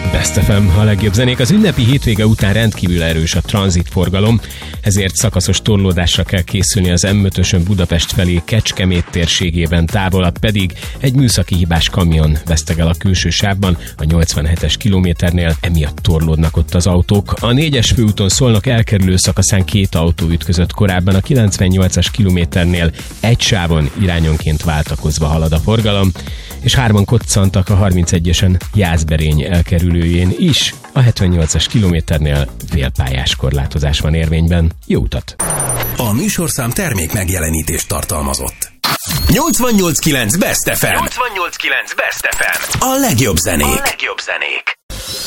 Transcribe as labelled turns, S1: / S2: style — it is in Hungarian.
S1: Best FM, a legjobb zenék. Az ünnepi hétvége után rendkívül erős a tranzitforgalom, ezért szakaszos torlódásra kell készülni az M5-ösön Budapest felé, Kecskemét térségében, távolabb pedig egy műszaki hibás kamion vesztegel a külső sávban, a 87-es kilométernél, emiatt torlódnak ott az autók. A 4-es főúton Szolnok elkerülő szakaszán 2 autó ütközött korábban, a 98-as kilométernél egy sávon irányonként váltakozva halad a forgalom, és 3-an koccantak a 31-esen Jászberény elkerülőjén is. A 78-as kilométernél félpályás korlátozás van érvényben. Jó utat!
S2: A műsorszám termék megjelenítést tartalmazott. 88.9 Best FM. 88.9 Best FM. A legjobb zenék.